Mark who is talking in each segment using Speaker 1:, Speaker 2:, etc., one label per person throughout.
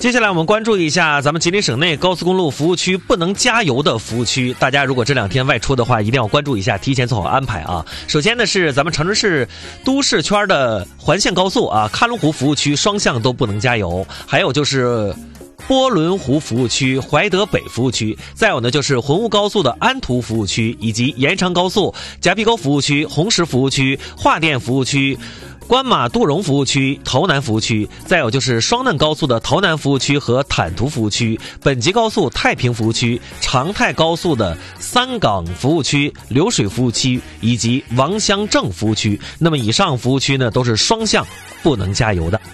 Speaker 1: 接下来我们关注一下咱们吉林省内高速公路服务区不能加油的服务区，大家如果这2天外出的话，一定要关注一下，提前做好安排啊。首先呢是咱们长春市都市圈的环线高速啊，喀伦湖服务区双向都不能加油，还有就是波伦湖服务区、怀德北服务区，再有呢就是浑吴高速的安图服务区，以及延长高速夹皮沟服务区、红石服务区、桦甸服务区、关马杜荣服务区、洮南服务区，再有就是双嫩高速的洮南服务区和坦途服务区，本级高速太平服务区、长泰高速的三港服务区、流水服务区以及王乡镇服务区。那么以上服务区呢都是双向不能加油的。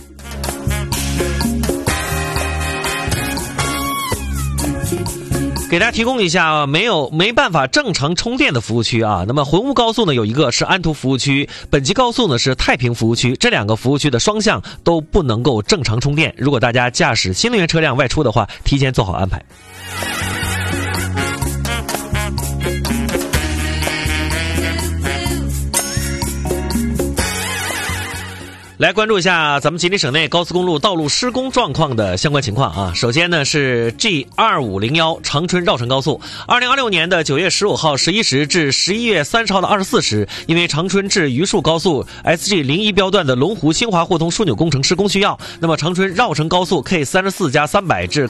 Speaker 1: 给大家提供一下没办法正常充电的服务区啊。那么浑吴高速呢有一个是安图服务区，本级高速呢是太平服务区，这2个服务区的双向都不能够正常充电。如果大家驾驶新能源车辆外出的话，提前做好安排。来关注一下咱们吉林省内高速公路道路施工状况的相关情况啊。首先呢是 G2501 长春绕城高速，2026年的9月15号11时至11月30号的24时，因为长春至榆树高速 SG01 标段的龙湖新华互通枢纽工程施工需要，那么长春绕城高速 K34+300 至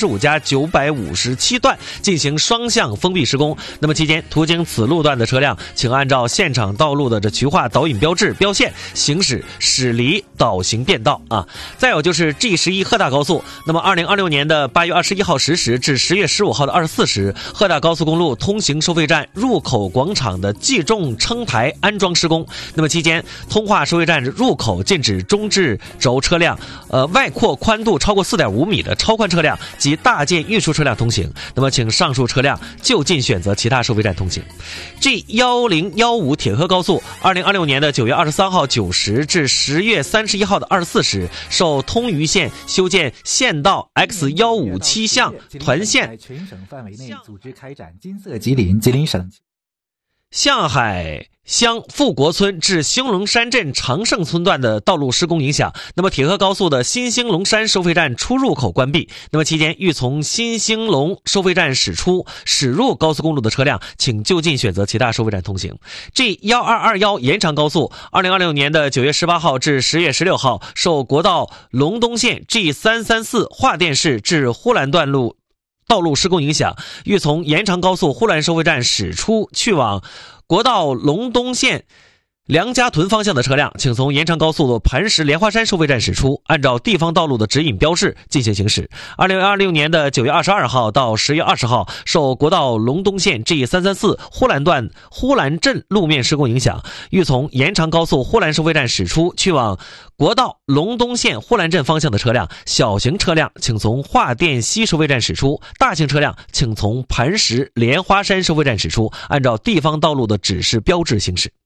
Speaker 1: K35+957 段进行双向封闭施工。那么期间途经此路段的车辆，请按照现场道路的渠化导引标志标线行驶驶离导行变道啊。再有就是 G11 鹤大高速，那么2026年的8月21号10时至10月15号的24时，鹤大高速公路通行收费站入口广场的计重撑台安装施工。那么期间通化收费站入口禁止中置轴车辆、外扩宽度超过 4.5 米的超宽车辆及大件运输车辆通行。那么请上述车辆就近选择其他收费站通行。G1015 铁河高速2026年的9月23号9时至10月31号的24时，受通榆县修建县道 X157项团线，
Speaker 2: 在全省范围内组织开展金色吉林省
Speaker 1: 向海乡富国村至兴隆山镇长盛村段的道路施工影响，那么铁河高速的新兴隆山收费站出入口关闭。那么期间欲从新兴隆收费站驶入高速公路的车辆，请就近选择其他收费站通行。G1221 延长高速2026年的9月18号至10月16号，受国道隆东线 G334 桦甸市至呼兰段路道路施工影响，欲从延长高速呼兰收费站驶出去往国道隆东线梁家屯方向的车辆，请从延长高速磐石莲花山收费站驶出，按照地方道路的指引标示进行行驶。2026年的9月22号到10月20号，受国道隆东线 G334 呼兰段呼兰镇路面施工影响，欲从延长高速呼兰收费站驶出去往国道隆东线呼兰镇方向的车辆，小型车辆请从桦甸西收费站驶出，大型车辆请从磐石莲花山收费站驶出，按照地方道路的指示标志行驶。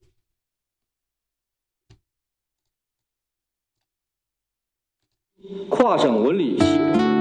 Speaker 3: 跨省文旅